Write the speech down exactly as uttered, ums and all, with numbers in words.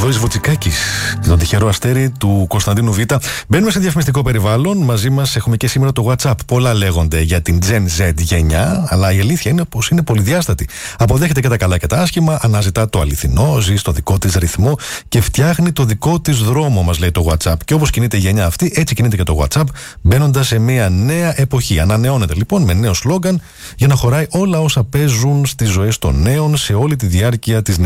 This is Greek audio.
Θοδωρής Βουτσικάκης, το τυχερό αστέρι του Κωνσταντίνου Β. Μπαίνουμε σε διαφημιστικό περιβάλλον. Μαζί μας έχουμε και σήμερα το WhatsApp. Πολλά λέγονται για την Gen Z γενιά, αλλά η αλήθεια είναι πως είναι πολυδιάστατη. Αποδέχεται και τα καλά και τα άσχημα, αναζητά το αληθινό, ζει στο δικό της ρυθμό και φτιάχνει το δικό της δρόμο, μας λέει το WhatsApp. Και όπως κινείται η γενιά αυτή, έτσι κινείται και το WhatsApp, μπαίνοντας σε μια νέα εποχή. Ανανεώνεται λοιπόν με νέο σλόγγαν για να χωράει όλα όσα παίζουν στις ζωές των νέων σε όλη τη διάρκεια της